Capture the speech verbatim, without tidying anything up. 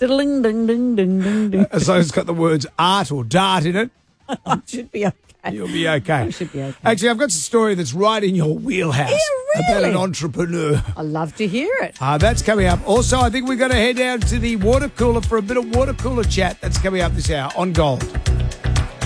Diddling, ding, ding, ding, ding, ding. As long as it's got the words art or dart in it, Should be okay. you'll be okay. Should be okay. Actually, I've got a story that's right in your wheelhouse Yeah, about an really? entrepreneur. I love to hear it. Uh, that's coming up. Also, I think we're going to head down to the water cooler for a bit of water cooler chat. That's coming up this hour on Gold.